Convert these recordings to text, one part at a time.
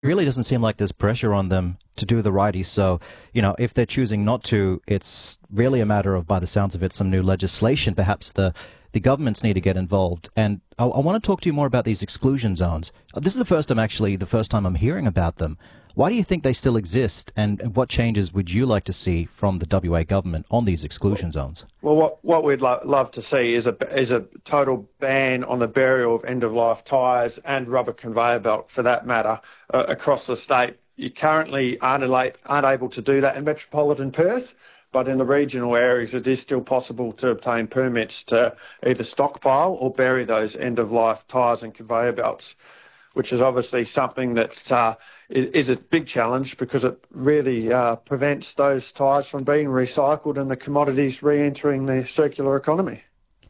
really doesn't seem like there's pressure on them to do the righty. So, if they're choosing not to, it's really a matter of, by the sounds of it, some new legislation. Perhaps the governments need to get involved. And I want to talk to you more about these exclusion zones. This is the first time I'm hearing about them. Why do you think they still exist, and what changes would you like to see from the WA government on these exclusion zones? Well, what we'd love to see is a total ban on the burial of end-of-life tyres and rubber conveyor belt, for that matter, across the state. You currently aren't able to do that in metropolitan Perth, but in the regional areas it is still possible to obtain permits to either stockpile or bury those end-of-life tyres and conveyor belts, which is obviously something that is a big challenge because it really prevents those tyres from being recycled and the commodities re-entering the circular economy.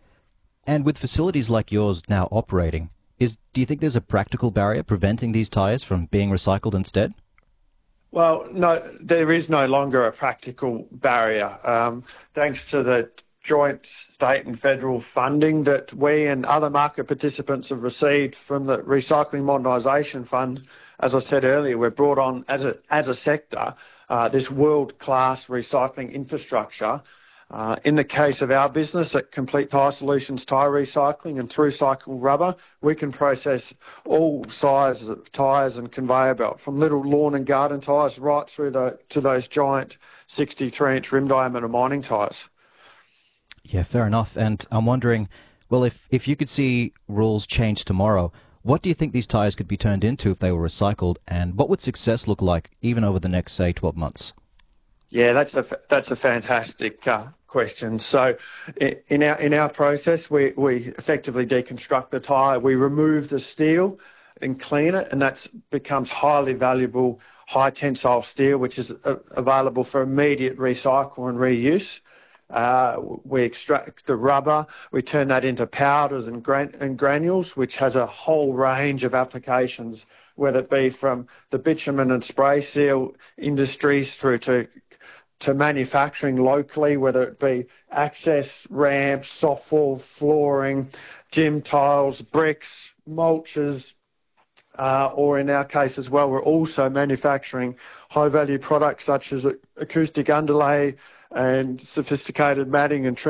And with facilities like yours now operating, do you think there's a practical barrier preventing these tyres from being recycled instead? Well, no, there is no longer a practical barrier. Thanks to the joint state and federal funding that we and other market participants have received from the Recycling Modernisation Fund. As I said earlier, we're brought on as a sector this world-class recycling infrastructure. In the case of our business at Complete Tyre Solutions Tyre Recycling and through Cycle Rubber, we can process all sizes of tyres and conveyor belt, from little lawn and garden tyres right through to those giant 63-inch rim diameter mining tyres. Yeah, fair enough. And I'm wondering, well, if you could see rules change tomorrow, what do you think these tyres could be turned into if they were recycled, and what would success look like even over the next, say, 12 months? Yeah, that's a fantastic question. So in our process, we effectively deconstruct the tyre, we remove the steel and clean it, and that becomes highly valuable high tensile steel, which is available for immediate recycle and reuse. We extract the rubber, we turn that into powders and granules, which has a whole range of applications, whether it be from the bitumen and spray seal industries through to manufacturing locally, whether it be access ramps, soft wall flooring, gym tiles, bricks, mulches, or in our case as well, we're also manufacturing high-value products such as acoustic underlay and sophisticated matting and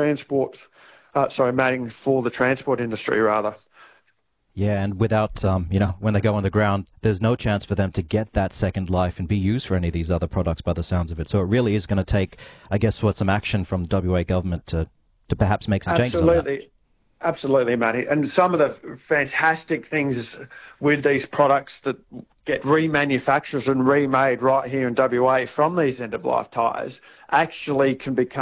matting for the transport industry, rather. Yeah, and without, when they go on the ground, there's no chance for them to get that second life and be used for any of these other products by the sounds of it. So it really is going to take, I guess, some action from the WA government to perhaps make some changes on that. Absolutely, Matty. And some of the fantastic things with these products that get remanufactured and remade right here in WA from these end-of-life tyres actually can become